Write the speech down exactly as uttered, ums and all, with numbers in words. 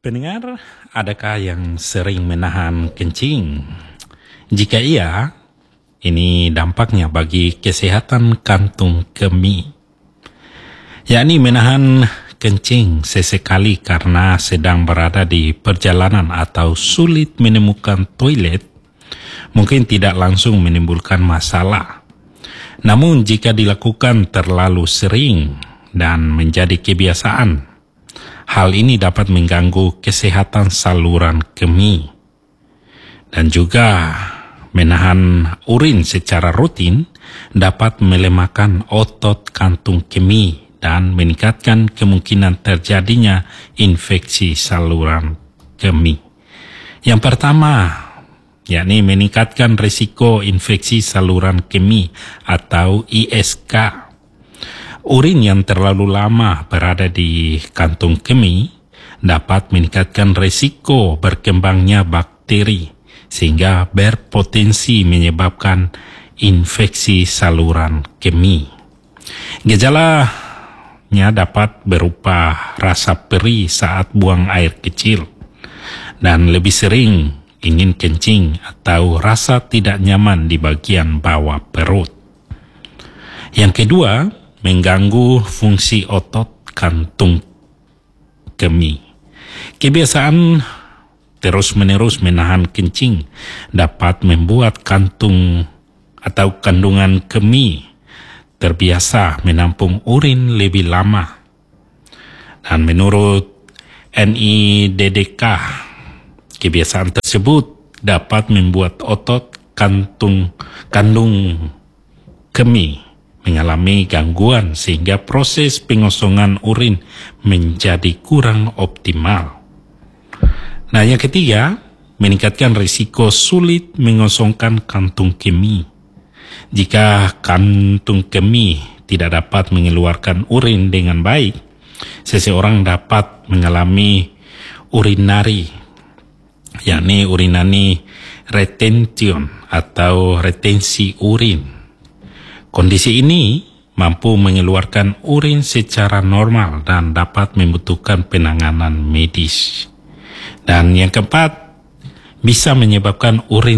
Pendengar, adakah yang sering menahan kencing? Jika iya, ini dampaknya bagi kesehatan kantung kemih, yakni menahan kencing sesekali karena sedang berada di perjalanan atau sulit menemukan toilet, mungkin tidak langsung menimbulkan masalah. Namun jika dilakukan terlalu sering dan menjadi kebiasaan, hal ini dapat mengganggu kesehatan saluran kemih dan juga menahan urin secara rutin dapat melemahkan otot kantung kemih dan meningkatkan kemungkinan terjadinya infeksi saluran kemih. Yang pertama, yakni meningkatkan risiko infeksi saluran kemih atau I S K. Urin yang terlalu lama berada di kantung kemih dapat meningkatkan risiko berkembangnya bakteri sehingga berpotensi menyebabkan infeksi saluran kemih. Gejalanya dapat berupa rasa perih saat buang air kecil dan lebih sering ingin kencing atau rasa tidak nyaman di bagian bawah perut. Yang kedua, mengganggu fungsi otot kantung kemih. Kebiasaan terus-menerus menahan kencing dapat membuat kantung atau kandungan kemih terbiasa menampung urin lebih lama. Dan menurut N I D D K, kebiasaan tersebut dapat membuat otot kantung kandung kemih mengalami gangguan sehingga proses pengosongan urin menjadi kurang optimal. Nah, yang ketiga, meningkatkan risiko sulit mengosongkan kantung kemih. Jika kantung kemih tidak dapat mengeluarkan urin dengan baik, seseorang dapat mengalami urinary, yakni urinary retention atau retensi urin. Kondisi ini mampu mengeluarkan urin secara normal dan dapat membutuhkan penanganan medis. Dan yang keempat, bisa menyebabkan urin